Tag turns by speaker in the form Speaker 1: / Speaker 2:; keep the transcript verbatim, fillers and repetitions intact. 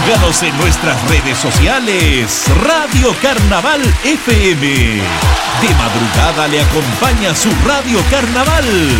Speaker 1: Síganos en nuestras redes sociales. Radio Carnaval F M. De madrugada le acompaña su Radio Carnaval.